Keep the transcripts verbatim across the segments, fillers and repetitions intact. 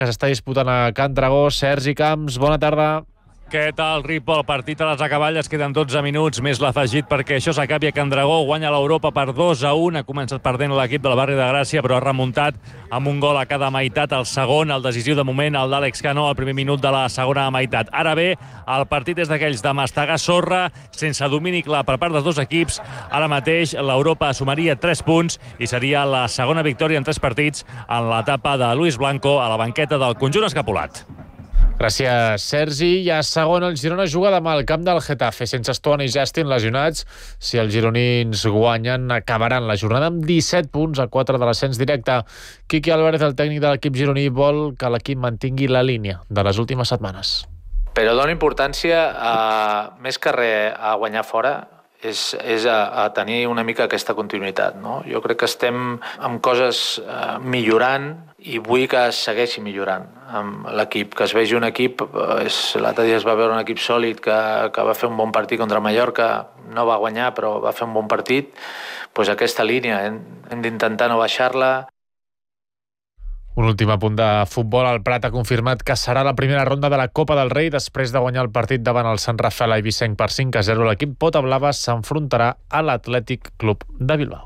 que s'està disputant a Can Dragó. Sergi Camps, bona tarda. Què tal, Ripo? El partit a les acaballes, queden dotze minuts, més l'afegit perquè això s'acabi a Can Dragó. Guanya l'Europa per dos a un. Ha començat perdent l'equip del barri de Gràcia, però ha remuntat amb un gol a cada meitat. El segon, el decisiu de moment, el d'Àlex Cano, al primer minut de la segona meitat. Ara bé, el partit és d'aquells de mastegar sorra, sense domini clar per part dels dos equips. Ara mateix l'Europa sumaria tres punts i seria la segona victòria en tres partits en l'etapa de Luis Blanco a la banqueta del conjunt escapolat. Gràcies, Sergi. I a segon, el Girona juga demà al camp del Getafe, sense Stone i Justin lesionats. Si els gironins guanyen, acabaran la jornada amb disset punts a quatre de l'ascens directe. Quique Álvarez, el tècnic de l'equip gironí, vol que l'equip mantingui la línia de les últimes setmanes. Però dona importància, a, més que res, a guanyar fora, és, és a, a tenir una mica aquesta continuïtat, no? Jo crec que estem amb coses eh, millorant i vull que es segueixi millorant amb l'equip, que es vegi un equip, és, l'altre dia es va veure un equip sòlid que, que va fer un bon partit contra Mallorca, no va guanyar però va fer un bon partit, doncs aquesta línia hem, hem d'intentar no baixar-la. Un últim apunt de futbol. El Prat ha confirmat que serà la primera ronda de la Copa del Rei després de guanyar el partit davant el Sant Rafael Eivissenc per cinc a zero. L'equip Pota Blava s'enfrontarà a l'Atlètic Club de Bilbao.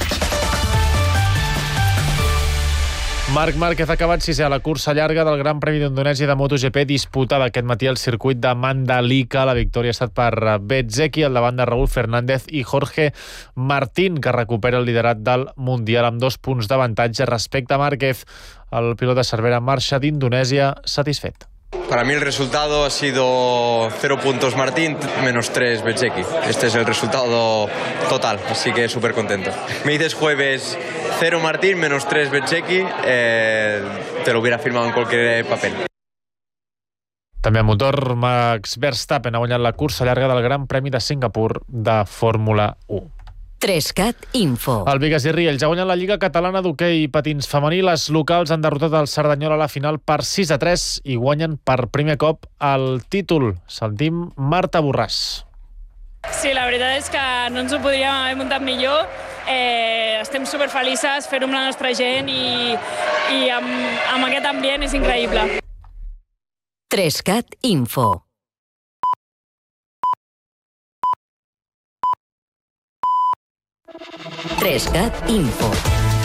Marc Márquez ha acabat sisè a la cursa llarga del Gran Premi d'Indonèsia de MotoGP disputada aquest matí al circuit de Mandalika. La victòria ha estat per Bezzecchi al davant de Raúl Fernández i Jorge Martín, que recupera el liderat del Mundial amb dos punts d'avantatge respecte a Márquez. El pilot de Cervera marxa d'Indonèsia satisfet. Para mí el resultado ha sido cero puntos Martín, menos tres Bezzecchi. Este es el resultado total, así que súper contento. Me dices jueves cero Martín, menos tres Bezzecchi, eh, te lo hubiera firmado en cualquier papel. També a motor, Max Verstappen ha guanyat la cursa llarga del Gran Premi de Singapur de Fórmula u. Trescat Info. El Begues i Riells ha guanyat la Lliga Catalana d'Hoquei i Patins Femení. Les locals han derrotat el Cerdanyola a la final per sis a tres i guanyen per primer cop el títol. Sentim Marta Borràs. Sí, la veritat és que no ens ho podríem haver muntat millor. Eh, estem superfelices, fer-ho amb la nostra gent i, i amb, amb aquest ambient és increïble. Trescat Info. Trescat Info.